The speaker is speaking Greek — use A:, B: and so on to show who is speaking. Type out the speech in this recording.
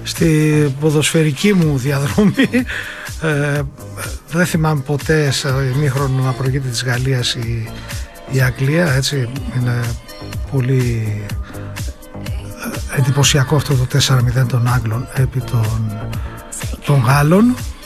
A: στη ποδοσφαιρική μου διαδρομή. Δεν θυμάμαι ποτέ σε ημίχρονο να προηγείται της Γαλλίας η Αγγλία, έτσι. Είναι πολύ εντυπωσιακό αυτό το 4-0 των Άγγλων επί των Γάλλων.